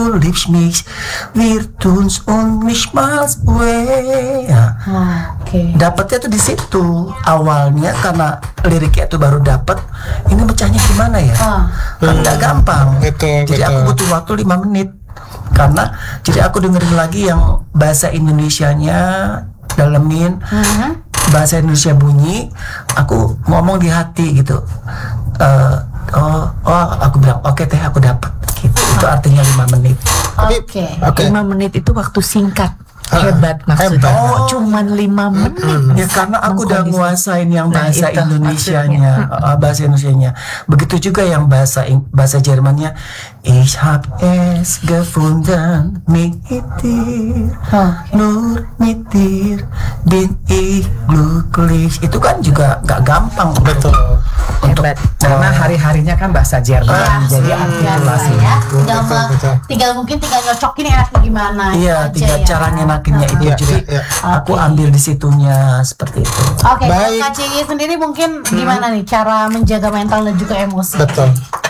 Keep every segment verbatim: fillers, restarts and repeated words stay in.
lips mix wir tunes und mich miles away. Ya. Oke. Dapatnya tuh di situ awalnya karena liriknya itu baru dapat. Ini bacanya gimana ya? Ah. Kan nggak gampang. Betul, Jadi betul. aku butuh waktu lima menit karena jadi aku dengerin lagi yang bahasa Indonesianya, dalemin Mhm. bahasa Indonesia bunyi, aku ngomong di hati gitu. Eh, oh, oh, aku bilang oke teh aku dapat. Gitu. Itu artinya lima menit. Oke. Oke. lima menit itu waktu singkat. Hebat maksudnya. hebat. Oh, cuman lima menit. Ya karena aku udah Mengkondisi- nguasain yang Nah, bahasa itu Indonesianya, uh, bahasa Indonesianya. Begitu juga yang bahasa Ing- bahasa Jermannya. Ich hab es gefunden, mich dir, Oke. nur mit dir bin ich glücklich. Itu kan juga nggak gampang. Betul. Untuk Hebat. Karena hari-harinya kan bahasa Jerman, Ya, jadi biasa artikulasi. ya. Tinggal, Betul, me- betul. tinggal mungkin tinggal nyocokin enaknya gimana. Iya, itu tinggal aja ya. cara nyenakinnya itu. Iya, Jadi iya, iya. aku Oke. ambil di situnya seperti itu. Oke, kalau Baik. Kak Ciyi sendiri mungkin gimana nih cara menjaga mental dan juga emosi? Betul.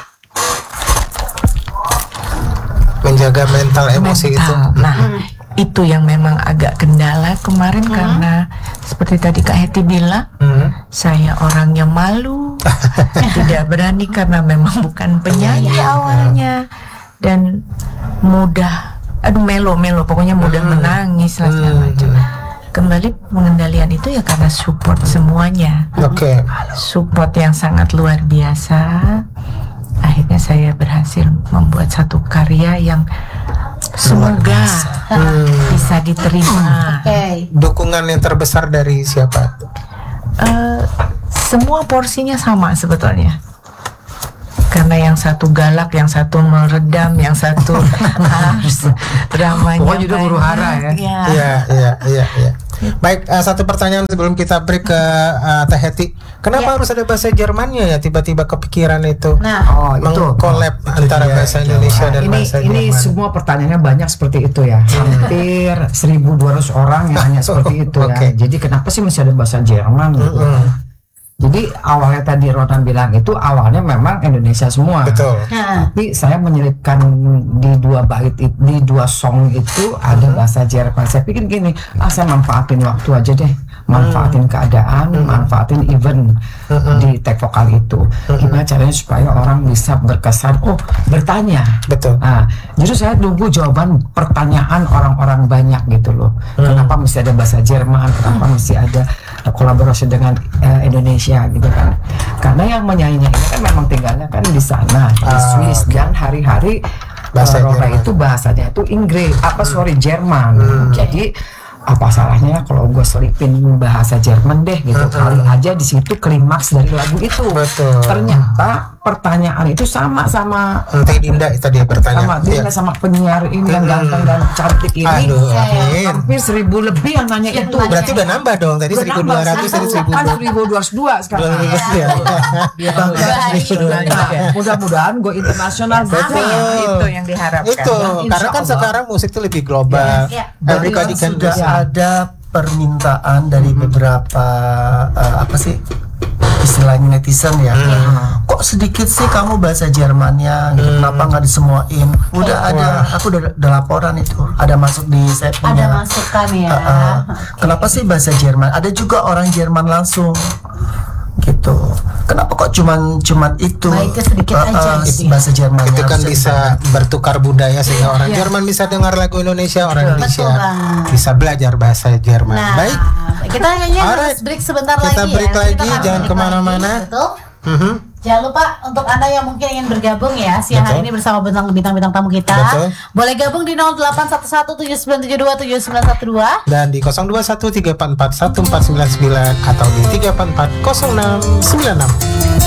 Menjaga mental emosi Mental. itu. Nah, itu yang memang agak kendala kemarin karena seperti tadi Kak Heti bilang, Hmm. saya orangnya malu, tidak berani karena memang bukan penyanyi awalnya dan mudah, aduh melo-melo, pokoknya mudah menangis lah segala macam. Kembali pengendalian itu ya karena support semuanya, Oke. support yang sangat luar biasa. Akhirnya saya berhasil membuat satu karya yang semoga bisa diterima. Oke. Dukungan yang terbesar dari siapa? Eh, semua porsinya sama sebetulnya. Karena yang satu galak, yang satu meredam, yang satu harus dramanya. Pokoknya juga huru hara ya. Iya. Iya, iya, iya, iya. Baik, eh, satu pertanyaan sebelum kita break ke eh, Teh Heti. Kenapa Ya. harus ada bahasa Jermannya ya? Tiba-tiba kepikiran itu. Nah, Oh, itu. Mengkolab antara dia, bahasa itu. Indonesia dan Ini bahasa ini Jerman. semua pertanyaannya banyak seperti itu ya. Hampir seribu dua ratus orang yang hanya seperti itu ya. Oke. Jadi kenapa sih masih ada bahasa Jerman gitu? Mm-mm. Jadi awalnya tadi Ronan bilang itu awalnya memang Indonesia semua. Betul. nah, Tapi saya menyelipkan di dua bait it- di dua song itu ada bahasa Jerman. Saya pikir gini, ah saya manfaatin waktu aja deh, manfaatin keadaan, manfaatin event di tag vokal itu. Gimana caranya supaya orang bisa berkesan, oh bertanya. Betul. Nah, justru saya tunggu jawaban pertanyaan orang-orang banyak gitu loh. Kenapa mesti ada bahasa Jerman? Kenapa mesti ada uh, kolaborasi dengan uh, Indonesia gitu kan? Karena yang menyanyinya ini kan memang tinggalnya kan di sana di Ah, Swiss oke. dan hari-hari Bahasa uh, Rona Jerman. itu bahasanya itu Inggris apa sorry Jerman. Jadi apa salahnya kalau gue selipin bahasa Jerman deh gitu, kali aja di situ klimaks dari lagu itu. Betul. Ternyata pertanyaan itu sama sama Teh Dinda tadi bertanya. sama dia Iya. sama penyiar ini yang ganteng dan cantik ini. Aduh, Ya, ya. amin. Hampir seribu lebih yang nanya Yang itu. nanya. Berarti udah nambah dong. Tadi Udah seribu nambah, dua ratus tadi seribu kan seribu dua ratus dua sekarang. ya. Nah, mudah-mudahan gue internasional Nah, banget. itu yang diharapkan. Itu Insya karena kan Allah. sekarang musik itu lebih global. Ya, ya. Tapi kan Everybody can sudah listen. ada permintaan dari beberapa eh, apa sih istilahnya netizen ya. Kok sedikit sih kamu bahasa Jermannya gitu. Kenapa nggak disemuain? Udah ada, aku udah, udah laporan itu. Ada masuk di saya ada punya. masukan ya. Uh, uh, Kenapa sih bahasa Jerman? Ada juga orang Jerman langsung gitu. Kenapa kok cuman cuman itu? Baiknya sedikit Uh, aja uh, gitu ya. bahasa Jerman Itu kan bisa bertukar budaya sehingga orang Jerman bisa dengar lagu Indonesia, orang Indonesia banget. bisa belajar bahasa Jerman. Nah, Baik. kita kayaknya Alright. harus break sebentar Kita lagi break ya. lagi, Kita akan jangan break kemana-mana. lagi, betul. Mhm. Jangan lupa untuk Anda yang mungkin ingin bergabung ya siang hari Betul. ini bersama bintang- bintang-bintang tamu kita. Betul. Boleh gabung di nol delapan satu satu tujuh sembilan tujuh dua tujuh sembilan satu dua. Dan di nol dua satu tiga empat empat satu empat sembilan sembilan atau di tiga empat empat nol enam sembilan enam.